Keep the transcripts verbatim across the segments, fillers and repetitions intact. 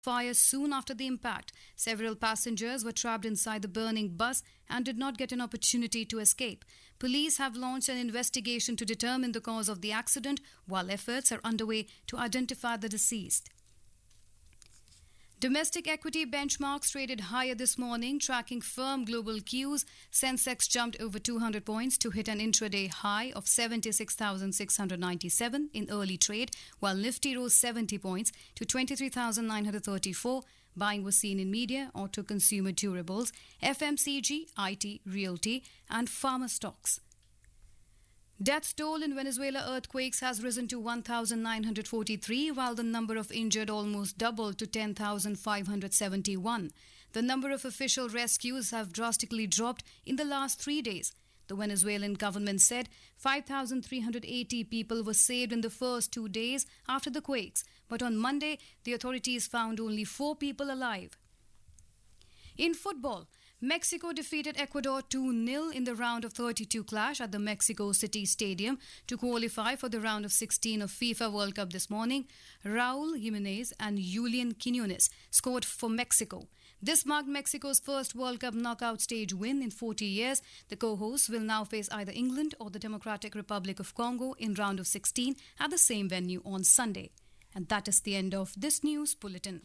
fire soon after the impact. Several passengers were trapped inside the burning bus and did not get an opportunity to escape. Police have launched an investigation to determine the cause of the accident, while efforts are underway to identify the deceased. Domestic equity benchmarks traded higher this morning, tracking firm global cues. Sensex jumped over two hundred points to hit an intraday high of seventy-six thousand six hundred ninety-seven in early trade, while Nifty rose seventy points to twenty-three thousand nine hundred thirty-four. Buying was seen in media, auto consumer durables, F M C G, I T, realty, and pharma stocks. Death toll in Venezuela earthquakes has risen to one thousand nine hundred forty-three, while the number of injured almost doubled to ten thousand five hundred seventy-one. The number of official rescues have drastically dropped in the last three days. The Venezuelan government said five thousand three hundred eighty people were saved in the first two days after the quakes, but on Monday, the authorities found only four people alive. In football, Mexico defeated Ecuador two nil in the round of thirty-two clash at the Mexico City Stadium to qualify for the round of sixteen of FIFA World Cup this morning. Raul Jimenez and Julian Quiñones scored for Mexico. This marked Mexico's first World Cup knockout stage win in forty years. The co-hosts will now face either England or the Democratic Republic of Congo in round of sixteen at the same venue on Sunday. And that is the end of this news bulletin.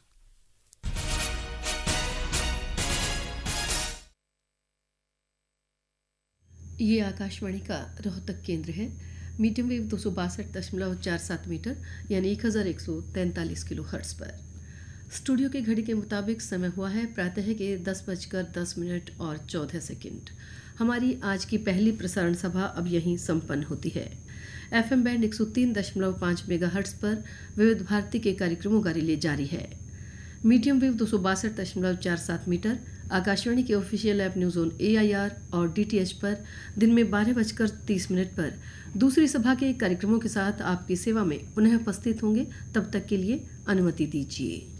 ये आकाशवाणी का रोहतक केंद्र है। Medium wave दो सौ बासठ दशमलव चार सात मीटर यानी एक हज़ार एक सौ तैंतालीस किलो हर्ट्ज पर। स्टूडियो की घड़ी के मुताबिक समय हुआ है प्रातः के दस बजकर दस मिनट और चौदह सेकंड। हमारी आज की पहली प्रसारण सभा अब यहीं संपन्न होती है। एफएम बैंड एक सौ तीन दशमलव पाँच मेगा हर्ट्ज पर विविध भारती के कार्यक्रमों का रिले जारी है। मीडियम वेव दो सौ बासठ दशमलव चार सात मीटर आकाशवाणी के official app news on AIR और डीटीएच पर दिन में बारह बजकर तीस मिनट पर दूसरी सभा के कार्यक्रमों के साथ आपकी सेवा में पुनः उपस्थित होंगे। तब तक के लिए अनुमति दीजिए।